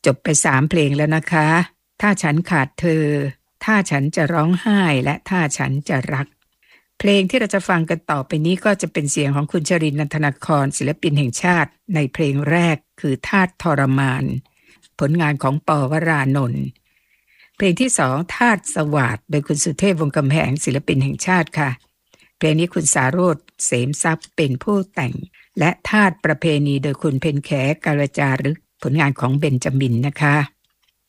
จบไป3เพลงแล้วนะคะถ้าฉันขาดเธอถ้าฉันจะร้องไห้และถ้าฉันจะรักเพลงที่เราจะฟังกันต่อไปนี้ก็จะเป็นเสียงของคุณชรินทร์ นันทนาครศิลปินแห่งชาติในเพลงแรกคือทาสทรมานผลงานของป.วรานนท์เพลงที่2ทาสสวาทโดยคุณสุเทพวงศ์กำแหงศิลปินแห่งชาติค่ะเพลงนี้คุณสาโรจน์เสมทรัพย์เป็นผู้แต่งและทาสประเพณีโดยคุณเพ็ญแขกาลจารึกผลงานของเบนจามินนะคะ